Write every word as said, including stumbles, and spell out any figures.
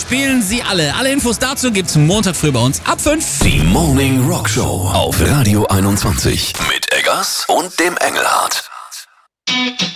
spielen sie alle. Alle Infos dazu gibt's Montag früh bei uns ab fünf. Die Morning Rock Show auf Radio einundzwanzig mit Eggers und dem Engelhardt.